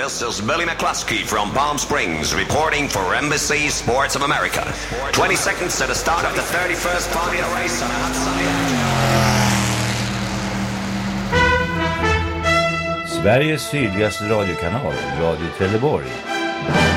This is Billy McCluskey from Palm Springs reporting for NBC Sports of America. 20 seconds to the start of the 31st Formula race on a hot sunny Sveriges sydligaste radiokanal, Radio Trelleborg.